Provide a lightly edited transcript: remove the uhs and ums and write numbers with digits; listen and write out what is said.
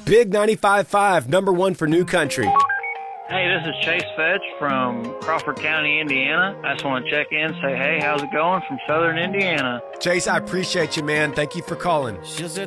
Big 95.5, number one for New Country. Hey, this is Chase Fetch from Crawford County, Indiana. I just want to check in and say, hey, how's it going from Southern Indiana? Chase, I appreciate you, man. Thank you for calling.